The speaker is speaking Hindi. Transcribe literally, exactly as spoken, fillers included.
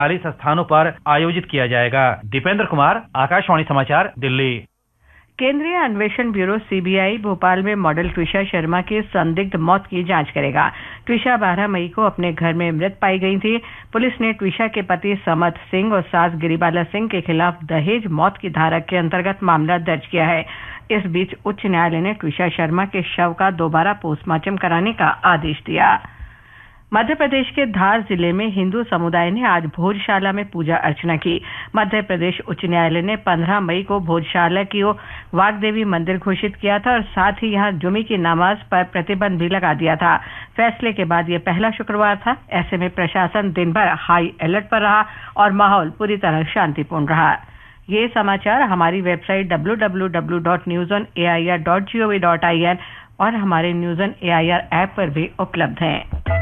चालीस स्थानों पर आयोजित किया जाएगा। दीपेंद्र कुमार, आकाशवाणी समाचार, दिल्ली। केंद्रीय अन्वेषण ब्यूरो सीबीआई भोपाल में मॉडल ट्विशा शर्मा की संदिग्ध मौत की जांच करेगा। ट्विशा बारह मई को अपने घर में मृत पाई गई थी। पुलिस ने ट्विशा के पति समत सिंह और सास गिरिबाला सिंह के खिलाफ दहेज मौत की धारा के अंतर्गत मामला दर्ज किया है। इस बीच उच्च न्यायालय ने ट्विशा शर्मा के शव का दोबारा पोस्टमार्टम कराने का आदेश दिया। मध्य प्रदेश के धार जिले में हिंदू समुदाय ने आज भोजशाला में पूजा अर्चना की। मध्य प्रदेश उच्च न्यायालय ने पंद्रह मई को भोजशाला की वाग्देवी मंदिर घोषित किया था और साथ ही यहां जुमे की नमाज पर प्रतिबंध भी लगा दिया था। फैसले के बाद यह पहला शुक्रवार था। ऐसे में प्रशासन दिन भर हाई अलर्ट पर रहा और माहौल पूरी तरह शांतिपूर्ण रहा। ये समाचार हमारी website W W W dot news on A I R dot G O V dot I N और हमारे news on A I R app पर भी उपलब्ध हैं।